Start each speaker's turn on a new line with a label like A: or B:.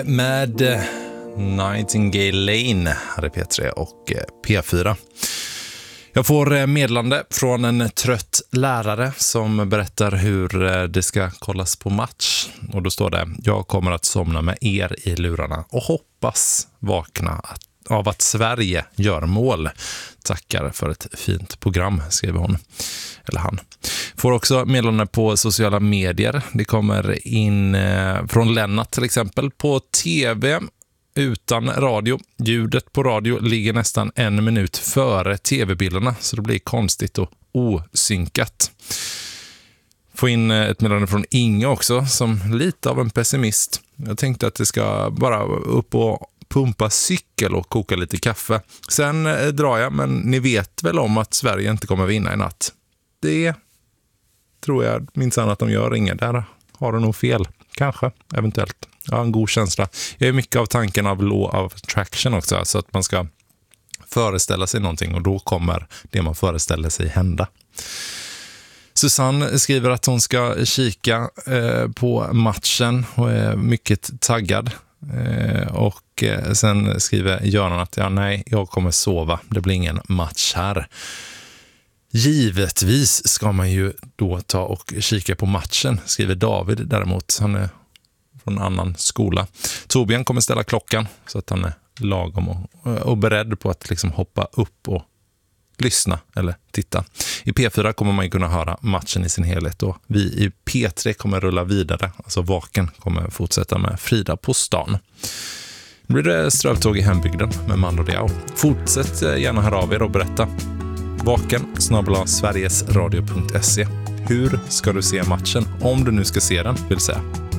A: Med Nightingale Lane hade P3 och P4. Jag får meddelande från en trött lärare som berättar hur det ska kollas på match. Och då står det: jag kommer att somna med er i lurarna och hoppas vakna av att Sverige gör mål. Tackar för ett fint program, skriver hon. Eller han. Får också meddelande på sociala medier. Det kommer in från Lennart till exempel. På tv utan radio. Ljudet på radio ligger nästan 1 minut före tv-bilderna, så det blir konstigt och osynkat. Få in ett meddelande från Inge också, som lite av en pessimist. Jag tänkte att det ska bara upp och pumpa cykel och koka lite kaffe. Sen drar jag, men ni vet väl om att Sverige inte kommer vinna i natt. Det tror jag minsann att de gör. Inget där har de nog fel. Kanske, eventuellt. Jag har en god känsla. Jag är mycket av tanken av law of attraction också. Så att man ska föreställa sig någonting och då kommer det man föreställer sig hända. Susanne skriver att hon ska kika på matchen och är mycket taggad. Och sen skriver Göran att jag kommer sova. Det blir ingen match här. Givetvis ska man ju då ta och kika på matchen, skriver David däremot. Han är från en annan skola. Torbjörn kommer ställa klockan så att han är lagom och beredd på att liksom hoppa upp och lyssna eller titta. I P4 kommer man ju kunna höra matchen i sin helhet och vi i P3 kommer rulla vidare. Alltså Vaken kommer fortsätta med Frida på stan. Nu blir det strövtåg i hembygden med Mando Diao. Fortsätt gärna höra av er och berätta. Vaken@sverigesradio.se. Hur ska du se matchen? Om du nu ska se den, vill säga.